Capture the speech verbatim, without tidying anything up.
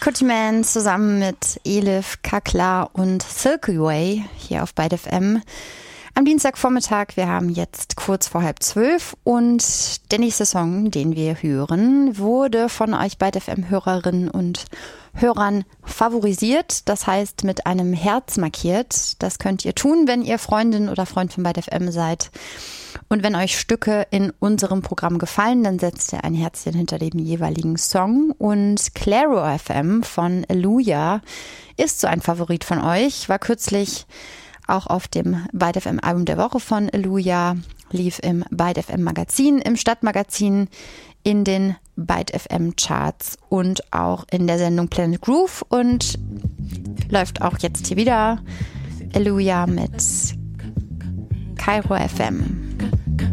Kuttyman zusammen mit Elif, Kakla und Silky Way hier auf Byte F M. Am Dienstagvormittag, wir haben jetzt kurz vor halb zwölf und der nächste Song, den wir hören, wurde von euch Byte F M-Hörerinnen und Hörern favorisiert, das heißt mit einem Herz markiert. Das könnt ihr tun, wenn ihr Freundin oder Freund von Byte F M seid. Und wenn euch Stücke in unserem Programm gefallen, dann setzt ihr ein Herzchen hinter dem jeweiligen Song. Und Claro F M von Eluja ist so ein Favorit von euch, war kürzlich auch auf dem Byte F M Album der Woche von Eluja, lief im Byte F M Magazin, im Stadtmagazin, in den Byte F M Charts und auch in der Sendung Planet Groove und läuft auch jetzt hier wieder. Eluja mit Kairo F M.